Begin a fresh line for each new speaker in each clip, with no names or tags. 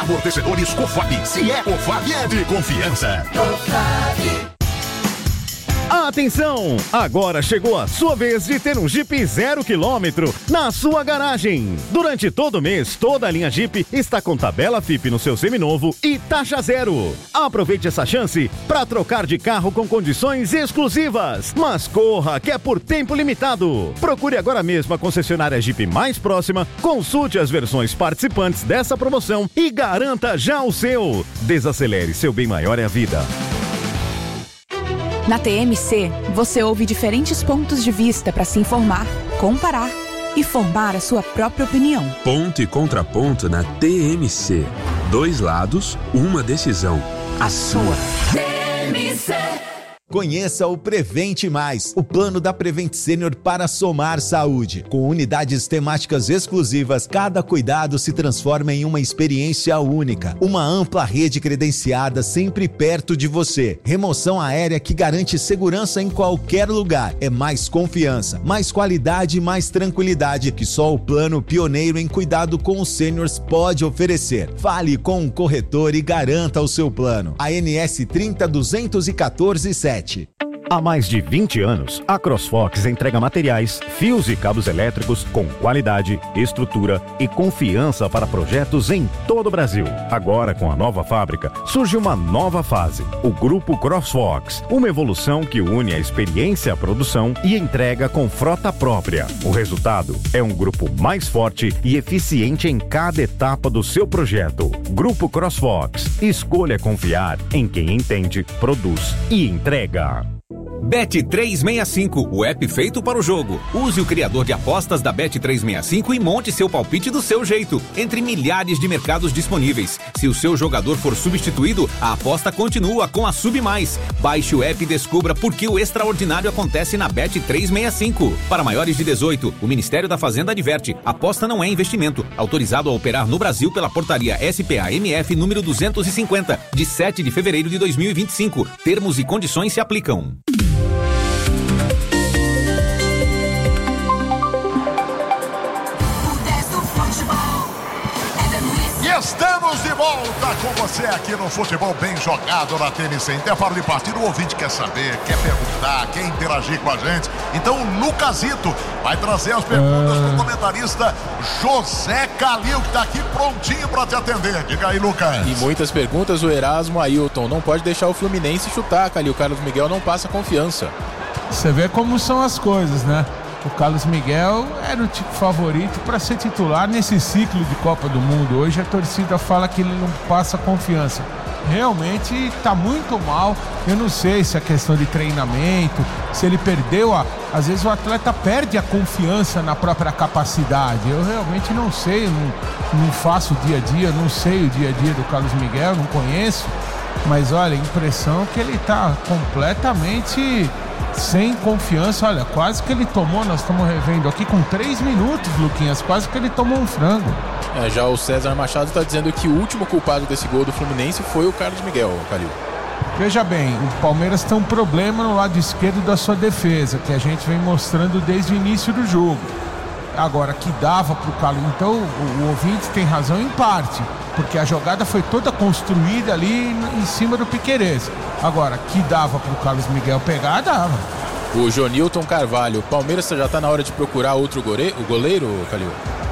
Amortecedores Cofap. Se é Cofap, é de confiança.
Atenção! Agora chegou a sua vez de ter um Jeep 0 km na sua garagem. Durante todo o mês, toda a linha Jeep está com tabela FIP no seu seminovo e taxa zero. Aproveite essa chance para trocar de carro com condições exclusivas. Mas corra, que é por tempo limitado. Procure agora mesmo a concessionária Jeep mais próxima, consulte as versões participantes dessa promoção e garanta já o seu. Desacelere, seu bem maior é a vida.
Na TMC, você ouve diferentes pontos de vista para se informar, comparar e formar a sua própria opinião.
Ponto e contraponto na TMC. 2 lados, uma decisão. A sua.
TMC.
Conheça o Prevente Mais, o plano da Prevent Senior para somar saúde. Com unidades temáticas exclusivas, cada cuidado se transforma em uma experiência única. Uma ampla rede credenciada sempre perto de você. Remoção aérea que garante segurança em qualquer lugar. É mais confiança, mais qualidade e mais tranquilidade que só o plano pioneiro em cuidado com os sêniors pode oferecer. Fale com um corretor e garanta o seu plano. ANS 30.214.7.
Há mais de 20 anos, a CrossFox entrega materiais, fios e cabos elétricos com qualidade, estrutura e confiança para projetos em todo o Brasil. Agora, com a nova fábrica, surge uma nova fase, o Grupo CrossFox, uma evolução que une a experiência à produção e entrega com frota própria. O resultado é um grupo mais forte e eficiente em cada etapa do seu projeto. Grupo CrossFox. Escolha confiar em quem entende, produz e entrega.
Bet365, o app feito para o jogo. Use o criador de apostas da Bet365 e monte seu palpite do seu jeito, entre milhares de mercados disponíveis. Se o seu jogador for substituído, a aposta continua com a Sub Mais. Baixe o app e descubra por que o extraordinário acontece na Bet365. Para maiores de 18, o Ministério da Fazenda adverte: aposta não é investimento. Autorizado a operar no Brasil pela portaria SPA-MF número 250, de 7 de fevereiro de 2025. Termos e condições se aplicam.
Estamos de volta com você aqui no Futebol Bem Jogado na TNC. Intervalo de partida, o ouvinte quer saber, quer perguntar, quer interagir com a gente. Então o Lucasito vai trazer as perguntas do comentarista José Calil, que está aqui prontinho para te atender. Diga aí, Lucas.
E muitas perguntas, o Erasmo Ailton. Não pode deixar o Fluminense chutar, Calil. O Carlos Miguel não passa confiança.
Você vê como são as coisas, né? O Carlos Miguel era o tipo favorito para ser titular nesse ciclo de Copa do Mundo. Hoje a torcida fala que ele não passa confiança. Realmente está muito mal. Eu não sei se é questão de treinamento, se ele perdeu às vezes o atleta perde a confiança na própria capacidade. Eu realmente não sei, não faço o dia a dia, não sei o dia a dia do Carlos Miguel, não conheço. Mas olha, a impressão é que ele está completamente sem confiança. Olha, quase que ele tomou, nós estamos revendo aqui com 3 minutos, Luquinhas, quase que ele tomou um frango.
Já o César Machado está dizendo que o último culpado desse gol do Fluminense foi o Carlos Miguel, Calil.
Veja bem, o Palmeiras tem um problema no lado esquerdo da sua defesa, que a gente vem mostrando desde o início do jogo. Agora, que dava para o Carlos, então o ouvinte tem razão em parte, porque a jogada foi toda construída ali em cima do Piquerez. Agora, que dava para o Carlos Miguel pegar, dava.
O Jonilton Carvalho, o Palmeiras já está na hora de procurar outro goleiro, Calil?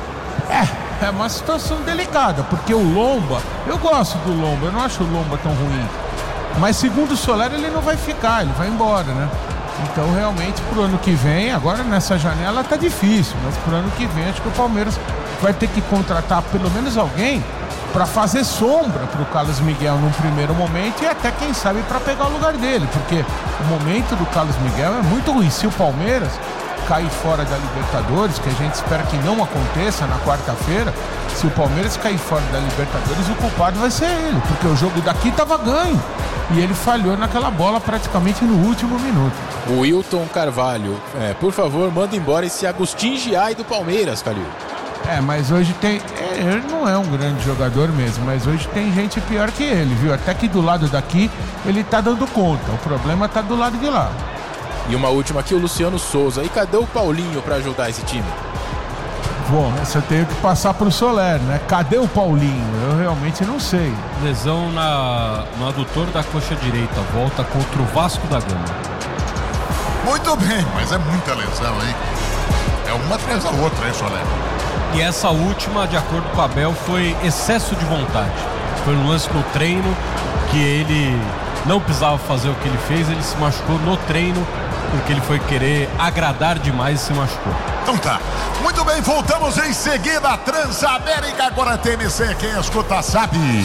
É uma situação delicada, porque o Lomba, eu gosto do Lomba, eu não acho o Lomba tão ruim. Mas segundo o Soler, ele não vai ficar, ele vai embora, né? Então realmente pro ano que vem, agora nessa janela tá difícil, mas pro ano que vem acho que o Palmeiras vai ter que contratar pelo menos alguém para fazer sombra pro Carlos Miguel num primeiro momento e até quem sabe para pegar o lugar dele, porque o momento do Carlos Miguel é muito ruim. Se o Palmeiras cair fora da Libertadores, que a gente espera que não aconteça na quarta-feira, se o Palmeiras cair fora da Libertadores, o culpado vai ser ele, porque o jogo daqui tava ganho e ele falhou naquela bola praticamente no último minuto.
O Wilton Carvalho, por favor, manda embora esse Agustin Giai do Palmeiras, Calil.
Mas hoje tem... ele não é um grande jogador mesmo, mas hoje tem gente pior que ele, viu? Até que do lado daqui ele tá dando conta, o problema tá do lado de lá.
E uma última aqui, o Luciano Souza. E cadê o Paulinho para ajudar esse time?
Bom, essa eu tenho que passar pro Soler, né? Cadê o Paulinho? Eu realmente não sei.
Lesão no adutor da coxa direita, volta contra o Vasco da Gama.
Muito bem, mas é muita lesão, hein? É uma atrás da outra, hein, Soler?
E essa última, de acordo com o Abel, foi excesso de vontade. Foi um lance no treino que ele não precisava fazer o que ele fez, ele se machucou no treino porque ele foi querer agradar demais e se machucou.
Então tá. Muito bem, voltamos em seguida. Transamérica, agora TMC, quem escuta sabe.